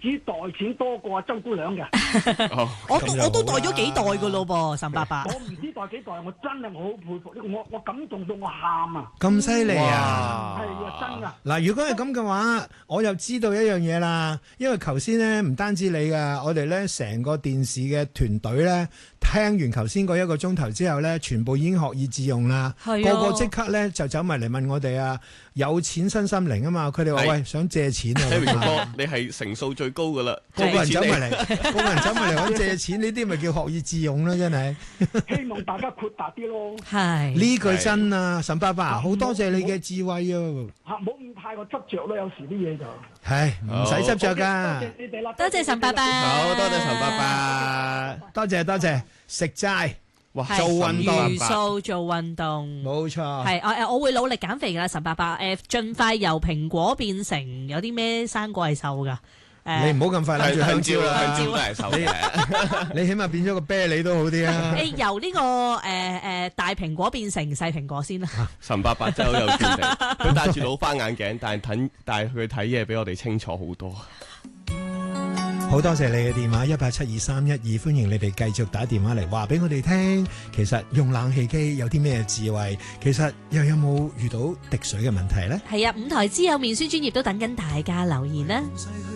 止袋錢多過周姑娘嘅。 我都袋咗幾袋噶咯噃，岑伯伯。 我唔知袋幾袋，我真係我好佩服，我感動到我喊啊！ 咁犀利啊！ 係啊，真啊！ 嗱，如果係咁嘅話，我又知道一樣嘢啦。因為頭先咧唔單止你噶，我哋咧成個電視嘅團隊咧，聽完頭先嗰1個鐘頭之後咧，全部已經學以致用啦。 係啊， 個個即刻咧就走埋嚟問我哋啊，有錢身心靈啊嘛。佢哋話喂，想借錢啊。 Harry 哥，你係成數最高噶啦， 個個人走埋嚟，個個人走埋嚟揾借錢，呢啲咪叫學以致用啦，真係。 希望大家豁達啲咯。 係呢句真啊，岑伯伯，好多謝你嘅智慧啊！ 嚇，唔好咁太過執着咯，有時啲嘢就係唔使執着噶。 多謝你哋啦， 多謝岑伯伯， 好多謝岑伯伯， 多謝，食齋， 哇， 係做運動茹素做運動， 冇錯。 係我會努力減肥噶啦，岑伯伯。盡快由蘋果變成有啲咩生果係瘦噶。 你唔好咁快諗住香蕉啦， 香蕉都係瘦嘅。 你起碼變咗個啤梨都好啲啊！ 由呢個大蘋果變成細蘋果先啦。 岑伯伯真係好有決定，佢戴住老花眼鏡，但係佢睇嘢比我哋清楚好多。 好多謝你嘅電話1872312，歡迎你哋繼續打電話嚟話俾我哋聽。其實用冷氣機有啲咩智慧？其實又有冇遇到滴水嘅問題呢？ 係啊，5台之友面書專頁都等緊大家留言啦。